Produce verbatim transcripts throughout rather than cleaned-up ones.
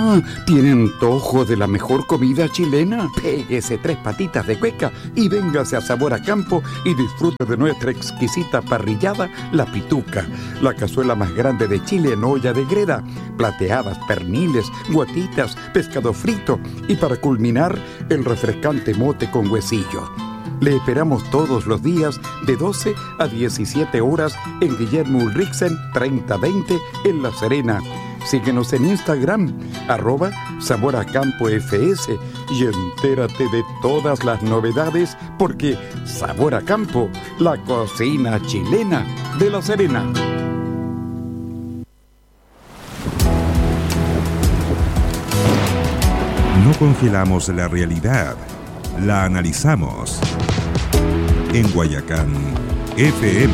Ah, ¿tiene antojo de la mejor comida chilena? Péguese tres patitas de cueca y véngase a Sabor a Campo y disfrute de nuestra exquisita parrillada, La Pituca, la cazuela más grande de Chile en olla de greda, plateadas, perniles, guatitas, pescado frito y para culminar, el refrescante mote con huesillo. Le esperamos todos los días de doce a diecisiete horas en Guillermo Ulrichsen treinta veinte en La Serena. Síguenos en Instagram, arroba Sabor a Campo F S, y entérate de todas las novedades porque Sabor a Campo, la cocina chilena de La Serena. No congelamos la realidad, la analizamos. En Guayacán, F M.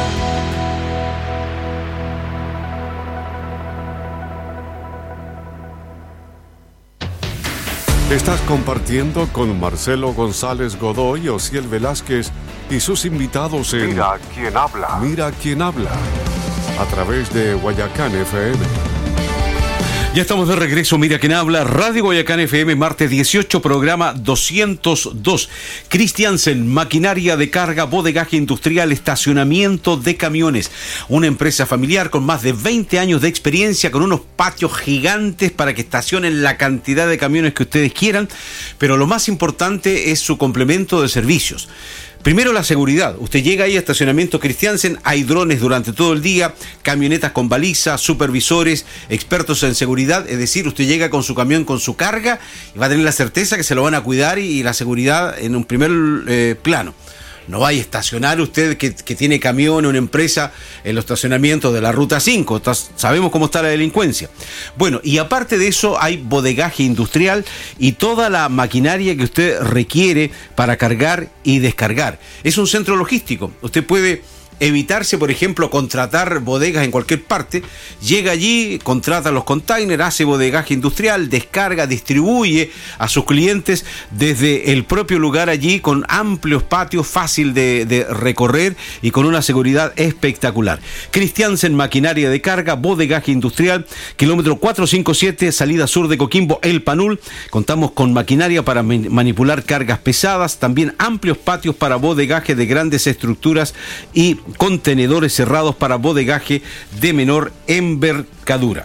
Estás compartiendo con Marcelo González Godoy, Osiel Velázquez y sus invitados en Mira quién habla. Mira quién habla, a través de Guayacán F M. Ya estamos de regreso, Mira quién habla, Radio Guayacán F M, martes dieciocho, programa doscientos dos. Christiansen, maquinaria de carga, bodegaje industrial, estacionamiento de camiones. Una empresa familiar con más de veinte años de experiencia, con unos patios gigantes para que estacionen la cantidad de camiones que ustedes quieran, pero lo más importante es su complemento de servicios. Primero, la seguridad. Usted llega ahí a estacionamiento Christiansen, hay drones durante todo el día, camionetas con balizas, supervisores, expertos en seguridad. Es decir, usted llega con su camión, con su carga, y va a tener la certeza que se lo van a cuidar y, y la seguridad en un primer eh, plano. No vaya a estacionar usted que, que tiene camión o una empresa en los estacionamientos de la Ruta cinco. Estás, sabemos cómo está la delincuencia. Bueno, y aparte de eso hay bodegaje industrial y toda la maquinaria que usted requiere para cargar y descargar. Es un centro logístico. Usted puede evitarse, por ejemplo, contratar bodegas en cualquier parte. Llega allí, contrata los containers, hace bodegaje industrial, descarga, distribuye a sus clientes desde el propio lugar allí, con amplios patios, fácil de, de recorrer y con una seguridad espectacular. Christiansen, maquinaria de carga, bodegaje industrial, kilómetro cuatrocientos cincuenta y siete, salida sur de Coquimbo, El Panul. Contamos con maquinaria para manipular cargas pesadas, también amplios patios para bodegaje de grandes estructuras y contenedores cerrados para bodegaje de menor envergadura.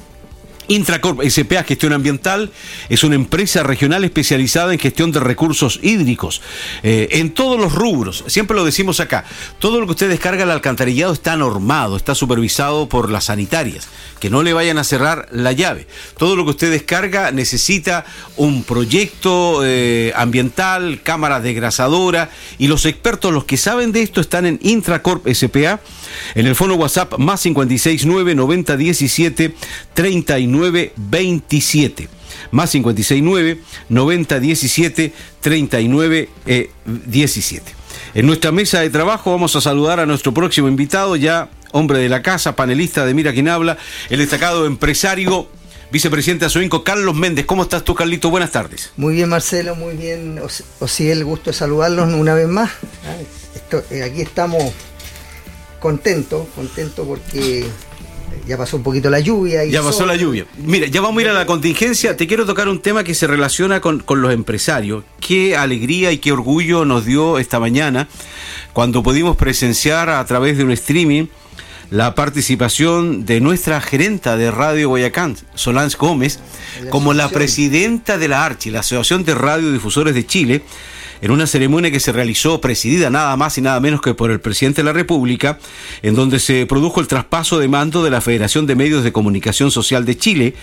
Intracorp S P A Gestión Ambiental es una empresa regional especializada en gestión de recursos hídricos, eh, en todos los rubros. Siempre lo decimos acá, todo lo que usted descarga al alcantarillado está normado, está supervisado por las sanitarias, que no le vayan a cerrar la llave. Todo lo que usted descarga necesita un proyecto eh, ambiental, cámara desgrasadora, y los expertos, los que saben de esto, están en Intracorp S P A, en el fono WhatsApp más cinco seis nueve, noventa diecisiete, treinta y nueve veintisiete, más cinco seis nueve, noventa diecisiete, treinta y nueve diecisiete. En nuestra mesa de trabajo vamos a saludar a nuestro próximo invitado, ya hombre de la casa, panelista de Mira quién habla, el destacado empresario, vicepresidente de Asoinco, Carlos Méndez. ¿Cómo estás tú, Carlito? Buenas tardes. Muy bien, Marcelo, muy bien. Osiel, gusto de saludarlos una vez más. Esto, eh, aquí estamos contentos, contentos porque ya pasó un poquito la lluvia. Y ya pasó sol. la lluvia. Mira, ya vamos a ir a la contingencia. Te quiero tocar un tema que se relaciona con, con los empresarios. Qué alegría y qué orgullo nos dio esta mañana cuando pudimos presenciar a través de un streaming la participación de nuestra gerenta de Radio Guayacán, Solange Gómez, como la presidenta de la ARCHI, la Asociación de Radiodifusores de Chile, en una ceremonia que se realizó, presidida nada más y nada menos que por el presidente de la República, en donde se produjo el traspaso de mando de la Federación de Medios de Comunicación Social de Chile.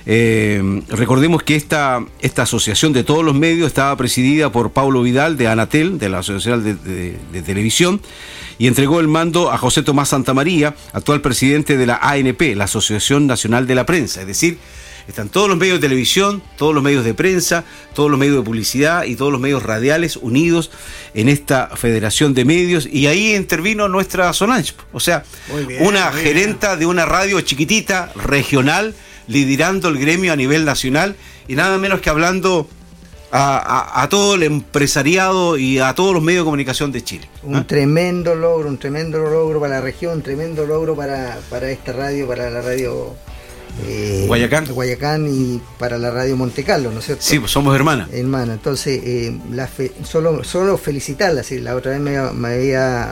Eh, recordemos que esta, esta asociación de todos los medios estaba presidida por Paulo Vidal de Anatel, de la Asociación de, de, de Televisión, y entregó el mando a José Tomás Santamaría, actual presidente de la A N P, la Asociación Nacional de la Prensa. Es decir, están todos los medios de televisión, todos los medios de prensa, todos los medios de publicidad y todos los medios radiales unidos en esta federación de medios, y ahí intervino nuestra Solange, o sea, bien, una gerenta bien. de una radio chiquitita, regional, liderando el gremio a nivel nacional, y nada menos que hablando a, a, a todo el empresariado y a todos los medios de comunicación de Chile. Un ¿Ah? tremendo logro, un tremendo logro para la región, un tremendo logro para, para esta radio, para la radio Eh, Guayacán. Guayacán y para la radio Monte Carlo, ¿no es cierto? Sí, pues somos hermanas. Hermana, entonces, eh, la fe, solo, solo felicitarla. ¿Sí? La otra vez me, me había